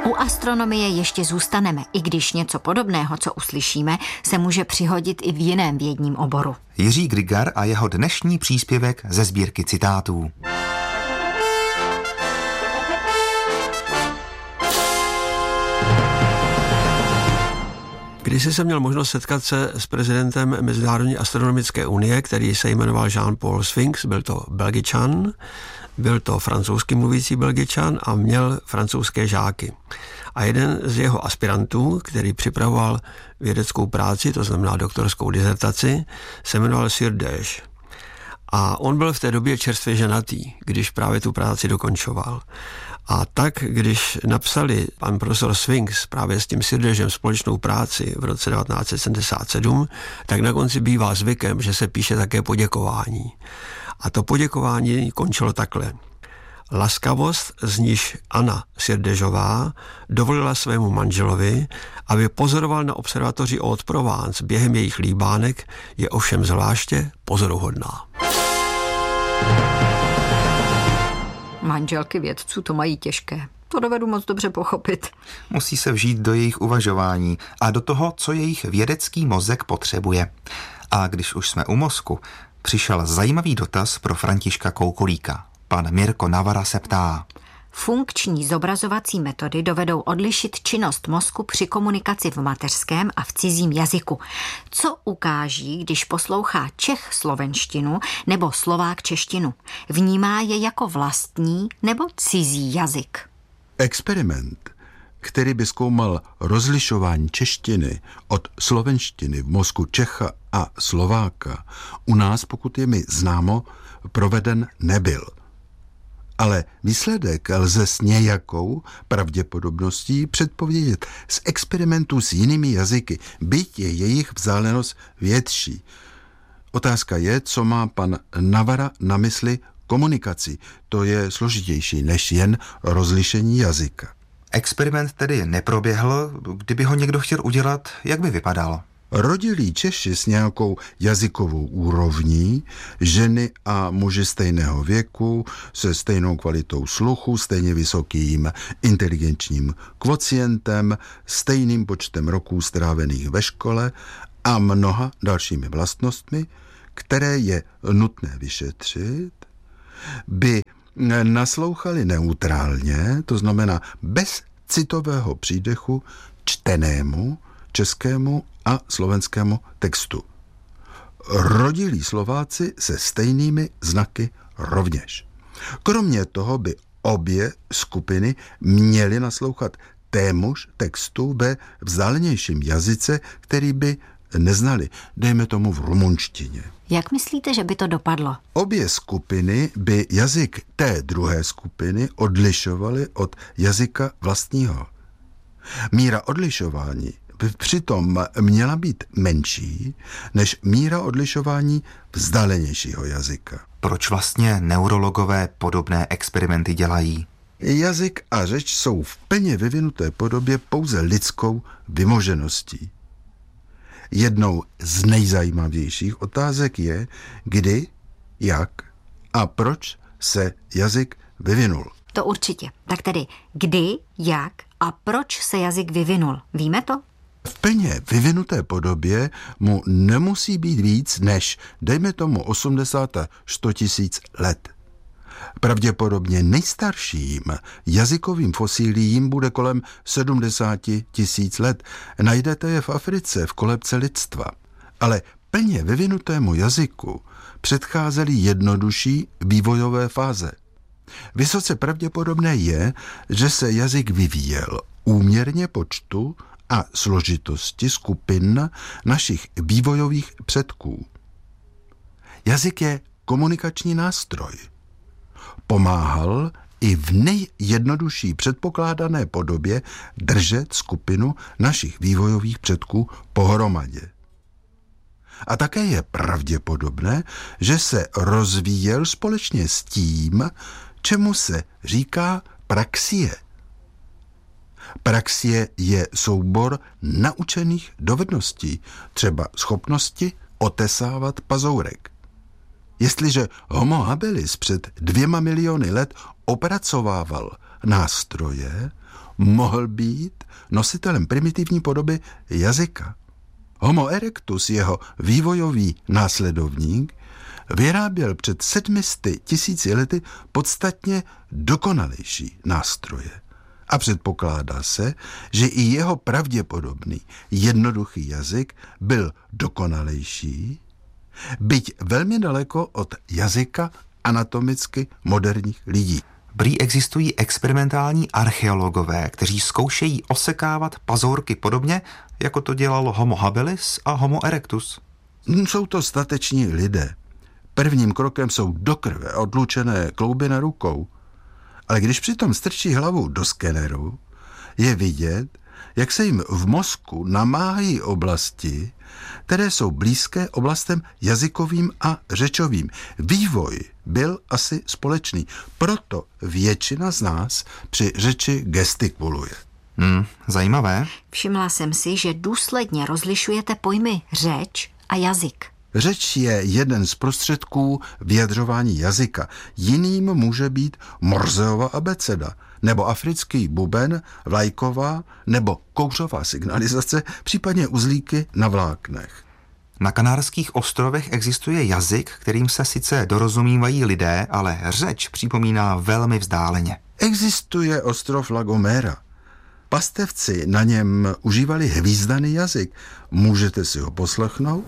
U astronomie ještě zůstaneme, i když něco podobného, co uslyšíme, se může přihodit i v jiném vědním oboru. Jiří Grigar a jeho dnešní příspěvek ze sbírky citátů. Když jsem měl možnost setkat se s prezidentem Mezinárodní astronomické unie, který se jmenoval Jean-Paul Sphinx, byl to Belgičan, byl to francouzsky mluvící Belgičan a měl francouzské žáky. A jeden z jeho aspirantů, který připravoval vědeckou práci, to znamená doktorskou dizertaci, se jmenoval Sir Desch. A on byl v té době čerstvě ženatý, když právě tu práci dokončoval. A tak, když napsali pan profesor Sphinx právě s tím Sir Deschem společnou práci v roce 1977, tak na konci bývá zvykem, že se píše také poděkování. A to poděkování končilo takhle. Laskavost, z níž Anna Sir Deschová dovolila svému manželovi, aby pozoroval na observatoři Haute-Provence během jejich líbánek, je ovšem zvláště pozoruhodná. Manželky vědců to mají těžké. To dovedu moc dobře pochopit. Musí se vžít do jejich uvažování a do toho, co jejich vědecký mozek potřebuje. A když už jsme u mozku, přišel zajímavý dotaz pro Františka Koukolíka. Pan Mirko Navara se ptá. Funkční zobrazovací metody dovedou odlišit činnost mozku při komunikaci v mateřském a v cizím jazyku. Co ukáží, když poslouchá Čech slovenštinu nebo Slovák češtinu? Vnímá je jako vlastní nebo cizí jazyk? Experiment, který by zkoumal rozlišování češtiny od slovenštiny v mozku Čecha a Slováka, u nás, pokud je mi známo, proveden nebyl. Ale výsledek lze s nějakou pravděpodobností předpovědět z experimentů s jinými jazyky, byť je jejich vzdálenost větší. Otázka je, co má pan Navara na mysli komunikaci. To je složitější než jen rozlišení jazyka. Experiment tedy neproběhl. Kdyby ho někdo chtěl udělat, jak by vypadal? Rodilí Češi s nějakou jazykovou úrovní, ženy a muži stejného věku, se stejnou kvalitou sluchu, stejně vysokým inteligenčním kvocientem, stejným počtem roků strávených ve škole a mnoha dalšími vlastnostmi, které je nutné vyšetřit, by naslouchali neutrálně, to znamená bez citového přídechu, čtenému českému a slovenskému textu. Rodilí Slováci se stejnými znaky rovněž. Kromě toho by obě skupiny měly naslouchat témuž textu ve vzdálenějším jazyce, který by neznali, dejme tomu v rumunštině. Jak myslíte, že by to dopadlo? Obě skupiny by jazyk té druhé skupiny odlišovaly od jazyka vlastního. Míra odlišování by přitom měla být menší než míra odlišování vzdálenějšího jazyka. Proč vlastně neurologové podobné experimenty dělají? Jazyk a řeč jsou v plně vyvinuté podobě pouze lidskou vymožeností. Jednou z nejzajímavějších otázek je, kdy, jak a proč se jazyk vyvinul. To určitě. Tak tedy kdy, jak a proč se jazyk vyvinul? Víme to? V plně vyvinuté podobě mu nemusí být víc než, dejme tomu, 80 až 100 tisíc let. Pravděpodobně nejstarším jazykovým fosíliím bude kolem 70 tisíc let. Najdete je v Africe, v kolébce lidstva. Ale plně vyvinutému jazyku předcházely jednodušší vývojové fáze. Vysoce pravděpodobné je, že se jazyk vyvíjel úměrně počtu a složitosti skupin našich vývojových předků. Jazyk je komunikační nástroj. Pomáhal i v nejjednodušší předpokládané podobě držet skupinu našich vývojových předků pohromadě. A také je pravděpodobné, že se rozvíjel společně s tím, čemu se říká praxie. Praxie je soubor naučených dovedností, třeba schopnosti otesávat pazourek. Jestliže Homo habilis před 2 miliony let opracovával nástroje mohl být nositelem primitivní podoby jazyka. Homo erectus, jeho vývojový následovník, vyráběl před 700 000 lety podstatně dokonalejší nástroje. A předpokládá se, že i jeho pravděpodobný jednoduchý jazyk byl dokonalejší, byť velmi daleko od jazyka anatomicky moderních lidí. Prý existují experimentální archeologové, kteří zkoušejí osekávat pazourky podobně, jako to dělalo Homo habilis a Homo erectus. Jsou to stateční lidé. Prvním krokem jsou do krve odlučené klouby na rukou. Ale když přitom strčí hlavu do skeneru, je vidět, jak se jim v mozku namáhají oblasti, které jsou blízké oblastem jazykovým a řečovým. Vývoj byl asi společný, proto většina z nás při řeči gestikuluje. Zajímavé. Všimla jsem si, že důsledně rozlišujete pojmy řeč a jazyk. Řeč je jeden z prostředků vyjadřování jazyka. Jiným může být Morseova abeceda, nebo africký buben, vlajková nebo kouřová signalizace, případně uzlíky na vláknech. Na Kanárských ostrovech existuje jazyk, kterým se sice dorozumívají lidé, ale řeč připomíná velmi vzdáleně. Existuje ostrov La Gomera. Pastevci na něm užívali hvízdaný jazyk. Můžete si ho poslechnout?